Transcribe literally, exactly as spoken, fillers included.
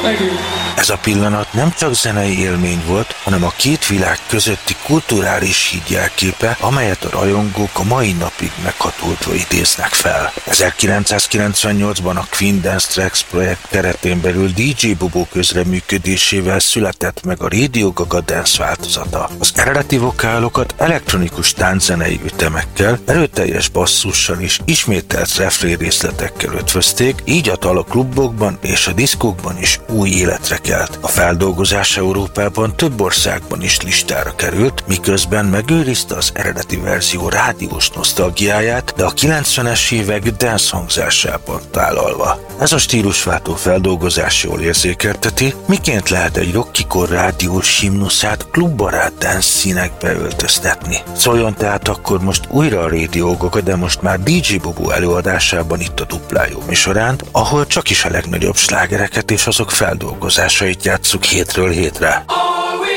Ez a pillanat nem csak zenei élmény volt, hanem a két világ közötti kulturális híd jelképe, amelyet a rajongók a mai napig meghatoltva idéznek fel. ezerkilencszázkilencvennyolcban a Queen Dance Tracks projekt keretén belül dé dzsé Bobo közreműködésével született meg a Radio Gaga Dance változata. Az eredeti vokálokat elektronikus tánczenei ütemekkel, erőteljes basszussal és ismételt refrén részletekkel ötvözték, így a dal a klubokban és a diszkókban is új életre kelt. A feldolgozás Európában több országban is listára került, miközben megőrizte az eredeti verzió rádiós nosztalgiáját, de a kilencvenes évek dance hangzásában tálalva. Ez a stílusváltó feldolgozás jól érzékelteti, miként lehet egy rockikor rádiós himnuszát klubbarát dance színekbe öltöztetni. Szóljon tehát akkor most újra a Radio Gaga, de most már dé dzsé Bobo előadásában itt a Duplájó műsorán, ahol csak is a legnagyobb slágereket és azok feldolgozásait játsszuk hétről hétre.